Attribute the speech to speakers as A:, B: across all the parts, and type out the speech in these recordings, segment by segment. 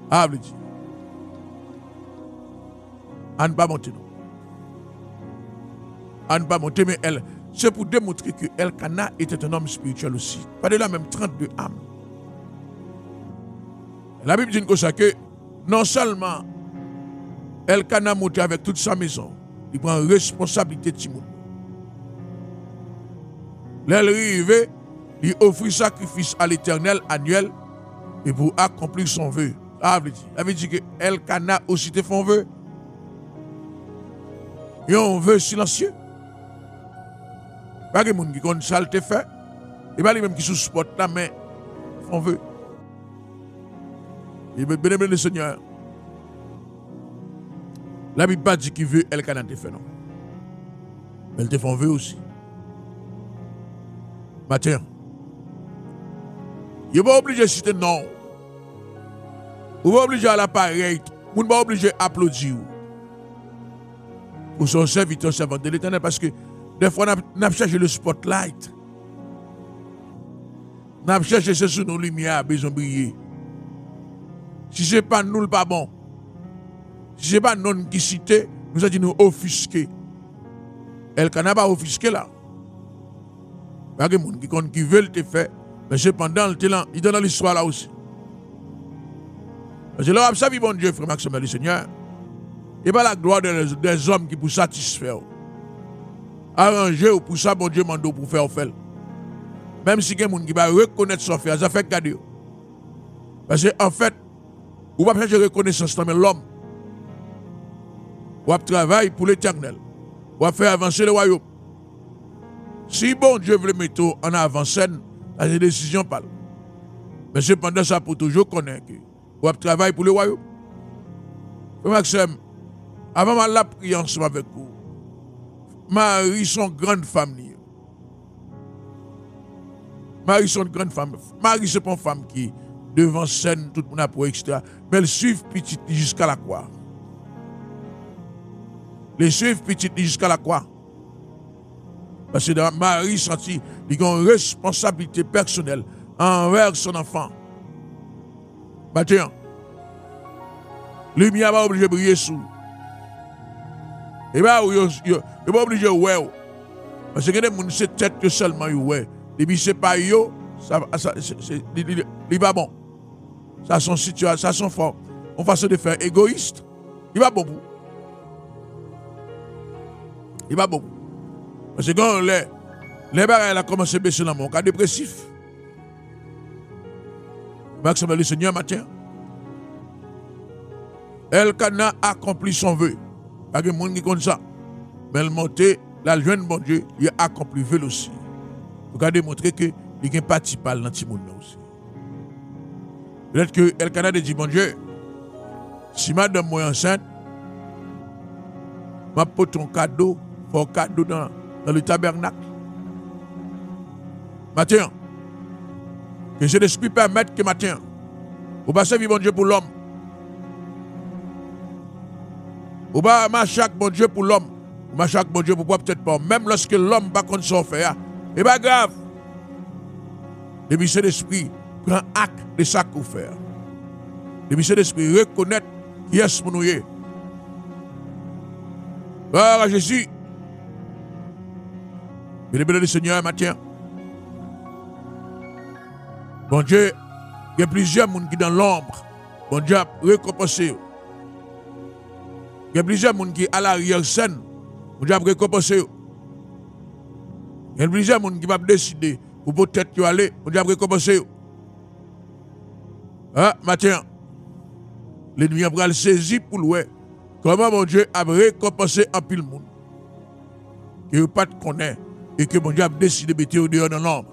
A: Ah, veut dire. À ne pas monter, non. À ne pas monter, mais elle, c'est pour démontrer que Elkana était un homme spirituel aussi. Pas de la même 32 âmes. La Bible dit comme ça que non seulement Elkana montait avec toute sa maison, il prend responsabilité de Timoun. L'arrivé, il offrit sacrifice à l'Éternel annuel et pour accomplir son vœu. Ça veut dire que Elkana aussi te font vœu. Et on veut silencieux. Pas que les gens qui ont ça te fait. Et pas les mêmes qui sous spot là, mais font vœu. Et bien le Seigneur. La Bible pas dit qu'il veut Elkana te fait, non. Mais elle te font vœu aussi. Matin. Il n'est pas obligé de citer non. Vous pas obligé à l'appareil. Vous n'êtes pas obligé d'applaudir. Pour son serviteur, servant de l'Éternel, parce que des fois, on a cherché le spotlight. On a cherché ce sous nos lumières, besoin de briller. Si ce n'est pas nous, le pas bon. Si ce n'est pas nous qui cité, nous avons dit nous offusquer. Elkana pas offusqué là. Il y a des gens qui veulent te faire, mais cependant, il donne l'histoire là aussi. Parce que là, ça vit bon Dieu, frère Maxime, le Seigneur. Et pas la gloire des hommes qui pour satisfaire. Arranger ou pour ça, bon Dieu mando pour faire fait. Même si quelqu'un qui va reconnaître son frère, ça fait garder. Parce que en fait, vous ne pouvez pas chercher reconnaissance dans l'homme. Vous travailler pour l'Éternel. Vous faire avancer le royaume. Si bon Dieu veut mettre en avant-scène, la décision parle. Mais cependant, ça pour toujours connaître que vous travailler pour le royaume. Maxime, avant la prière ensemble avec vous, Marie, son grande femme. Marie, son grande femme. Marie, c'est pas une femme qui, devant scène, tout le monde a pour etc. Mais elle suit petite jusqu'à la croix. Elle suit petite jusqu'à la croix. Parce que Marie sentit qu'il a une responsabilité personnelle envers son enfant. Maintenant, lumière va obligé de briller sous. Et bien, il n'est pas obligé de voir. Parce que les gens, c'est tête seulement. Et puis, ce n'est pas eux, il n'est pas bon. Ça, son situation, ça, son forme. On façon de faire égoïste. Il va bon. Il va bon. Parce que quand les barres a commencé à baisser dans mon cas dépressif. Maxime le Seigneur matin. Elkana accomplit son vœu. Pas de monde qui compte ça. Mais elle montait, la jeune bon Dieu, il a accompli le vœu aussi. Pour démontrer que il y a un parti dans le petit monde aussi. Peut-être que Elkana dit bon Dieu, si madame moi enceinte, ma pour ton cadeau, pour cadeau dans le tabernacle. Matin, que c'est l'esprit permettre que matin, vous passez vivre bon Dieu pour l'homme. Ou pas marcher bon Dieu pour l'homme. Ou marcher bon Dieu pour peut-être pas. Même lorsque l'homme va contre son faire, et pas grave. Le c'est l'esprit prend acte de ça qu'on fait. Le c'est l'esprit reconnaître qui est pour nous. Gloire à Jésus. Mais le béni du Seigneur matin. Bon Dieu, il y a plusieurs personnes qui sont dans l'ombre. Bon Dieu a récompensé. Il y a plusieurs personnes qui sont à l'arrière-scène. Bon Dieu a récompensé. Il y a plusieurs personnes qui vont décider pour peut-être aller. Bon Dieu a récompensé. Ah, matin, l'ennemi a saisi pour louer. Comment mon Dieu a récompensé un pile monde. Que vous pas connaître et que mon Dieu a décidé de mettre au dehors dans l'ombre.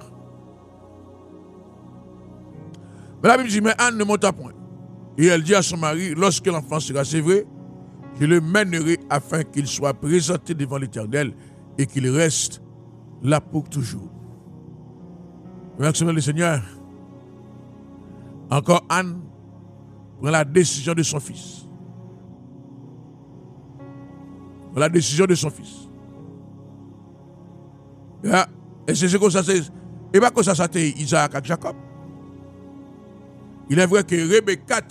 A: Mais la Bible dit, mais Anne ne monte à point. Et elle dit à son mari, lorsque l'enfant sera sévré, je le mènerai afin qu'il soit présenté devant l'Éternel et qu'il reste là pour toujours. Merci le Seigneur. Encore Anne prend la décision de son fils. La décision de son fils. Et c'est comme ça, et pas comme ça, c'était Isaac avec Jacob. Il est vrai que Rebecca